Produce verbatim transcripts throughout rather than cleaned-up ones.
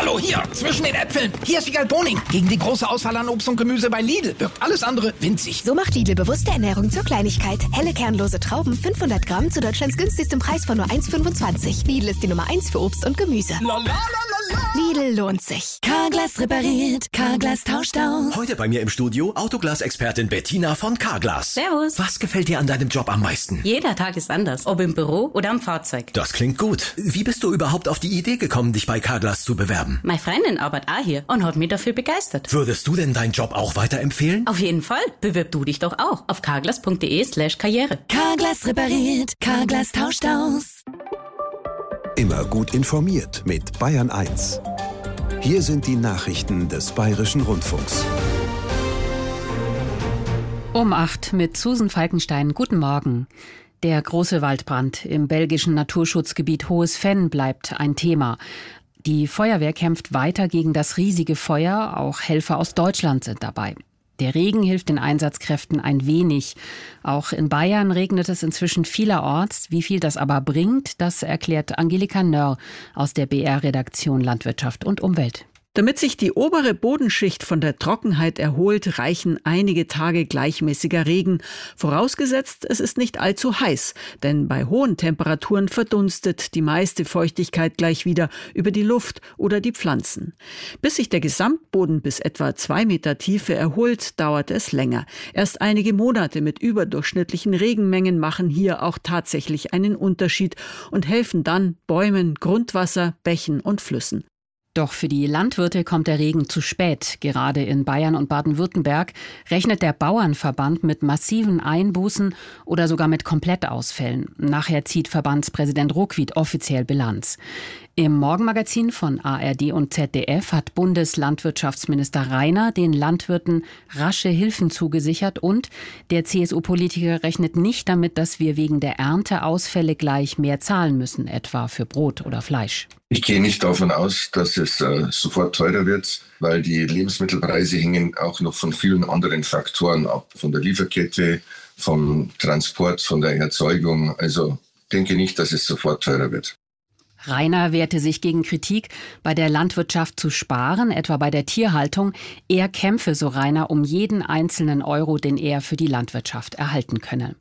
Hallo, hier, zwischen den Äpfeln. Hier ist Wiegald Boning. Gegen die große Auswahl an Obst und Gemüse bei Lidl wirkt alles andere winzig. So macht Lidl bewusste Ernährung zur Kleinigkeit. Helle kernlose Trauben fünfhundert Gramm zu Deutschlands günstigstem Preis von nur eins Komma fünfundzwanzig. Lidl ist die Nummer eins für Obst und Gemüse. La, la, la, la, la. Lidl lohnt sich. Carglass repariert, Carglass tauscht aus. Heute bei mir im Studio Autoglas-Expertin Bettina von Carglass. Servus. Was gefällt dir an deinem Job am meisten? Jeder Tag ist anders, ob im Büro oder am Fahrzeug. Das klingt gut. Wie bist du überhaupt auf die Idee gekommen, dich bei Carglass zu bewerben? Meine Freundin arbeitet auch hier und hat mich dafür begeistert. Würdest du denn deinen Job auch weiterempfehlen? Auf jeden Fall. Bewirb du dich doch auch auf carglass.de slash karriere. Carglass repariert, Carglass tauscht aus. Immer gut informiert mit Bayern eins. Hier sind die Nachrichten des Bayerischen Rundfunks. Um acht mit Susan Falkenstein. Guten Morgen. Der große Waldbrand im belgischen Naturschutzgebiet Hohes Venn bleibt ein Thema. Die Feuerwehr kämpft weiter gegen das riesige Feuer. Auch Helfer aus Deutschland sind dabei. Der Regen hilft den Einsatzkräften ein wenig. Auch in Bayern regnet es inzwischen vielerorts. Wie viel das aber bringt, das erklärt Angelika Nörr aus der B R-Redaktion Landwirtschaft und Umwelt. Damit sich die obere Bodenschicht von der Trockenheit erholt, reichen einige Tage gleichmäßiger Regen. Vorausgesetzt, es ist nicht allzu heiß, denn bei hohen Temperaturen verdunstet die meiste Feuchtigkeit gleich wieder über die Luft oder die Pflanzen. Bis sich der Gesamtboden bis etwa zwei Meter Tiefe erholt, dauert es länger. Erst einige Monate mit überdurchschnittlichen Regenmengen machen hier auch tatsächlich einen Unterschied und helfen dann Bäumen, Grundwasser, Bächen und Flüssen. Doch für die Landwirte kommt der Regen zu spät. Gerade in Bayern und Baden-Württemberg rechnet der Bauernverband mit massiven Einbußen oder sogar mit Komplettausfällen. Nachher zieht Verbandspräsident Ruckwied offiziell Bilanz. Im Morgenmagazin von A R D und Z D F hat Bundeslandwirtschaftsminister Rainer den Landwirten rasche Hilfen zugesichert und der C S U-Politiker rechnet nicht damit, dass wir wegen der Ernteausfälle gleich mehr zahlen müssen, etwa für Brot oder Fleisch. Ich gehe nicht davon aus, dass es äh, sofort teurer wird, weil die Lebensmittelpreise hängen auch noch von vielen anderen Faktoren ab. Von der Lieferkette, vom Transport, von der Erzeugung. Also denke nicht, dass es sofort teurer wird. Rainer wehrte sich gegen Kritik, bei der Landwirtschaft zu sparen, etwa bei der Tierhaltung. Er kämpfe, so Rainer, um jeden einzelnen Euro, den er für die Landwirtschaft erhalten könne.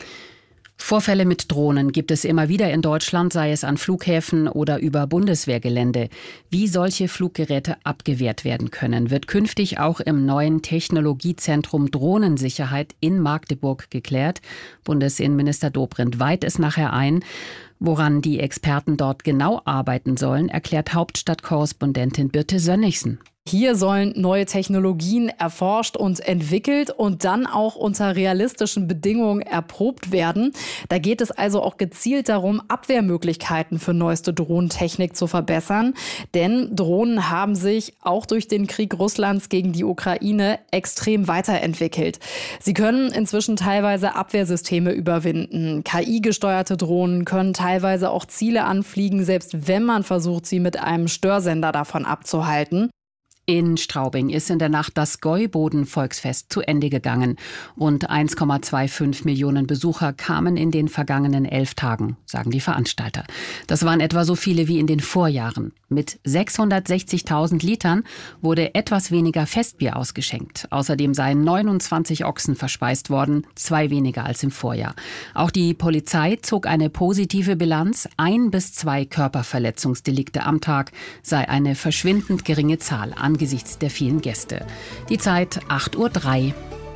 Vorfälle mit Drohnen gibt es immer wieder in Deutschland, sei es an Flughäfen oder über Bundeswehrgelände. Wie solche Fluggeräte abgewehrt werden können, wird künftig auch im neuen Technologiezentrum Drohnensicherheit in Magdeburg geklärt. Bundesinnenminister Dobrindt weiht es nachher ein. Woran die Experten dort genau arbeiten sollen, erklärt Hauptstadtkorrespondentin Birte Sönnigsen. Hier sollen neue Technologien erforscht und entwickelt und dann auch unter realistischen Bedingungen erprobt werden. Da geht es also auch gezielt darum, Abwehrmöglichkeiten für neueste Drohnentechnik zu verbessern. Denn Drohnen haben sich auch durch den Krieg Russlands gegen die Ukraine extrem weiterentwickelt. Sie können inzwischen teilweise Abwehrsysteme überwinden. K I-gesteuerte Drohnen können teilweise auch Ziele anfliegen, selbst wenn man versucht, sie mit einem Störsender davon abzuhalten. In Straubing ist in der Nacht das Gäuboden-Volksfest zu Ende gegangen. Rund eins Komma fünfundzwanzig Millionen Besucher kamen in den vergangenen elf Tagen, sagen die Veranstalter. Das waren etwa so viele wie in den Vorjahren. Mit sechshundertsechzigtausend Litern wurde etwas weniger Festbier ausgeschenkt. Außerdem seien neunundzwanzig Ochsen verspeist worden, zwei weniger als im Vorjahr. Auch die Polizei zog eine positive Bilanz. Ein bis zwei Körperverletzungsdelikte am Tag sei eine verschwindend geringe Zahl angesichts der vielen Gäste. Die Zeit acht Uhr drei.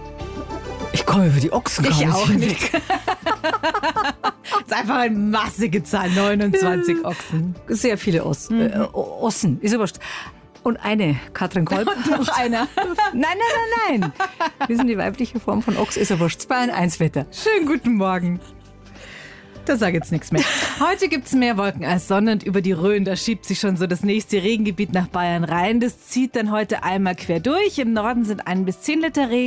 Ich komme über die Ochsen Ich auch nicht. Das ist einfach eine massige Zahl, neunundzwanzig Ochsen. Sehr viele Os mhm. äh, Ossen, ist ja wurscht. Und eine, Katrin Kolb. Und noch einer. Nein, nein, nein, nein. Wir sind die weibliche Form von Ochs, ist ja wurscht. zwei und eins Wetter. Schönen guten Morgen. Da sage ich jetzt nichts mehr. Heute gibt es mehr Wolken als Sonne und über die Rhön, da schiebt sich schon so das nächste Regengebiet nach Bayern rein. Das zieht dann heute einmal quer durch. Im Norden sind ein bis zehn Liter Regen.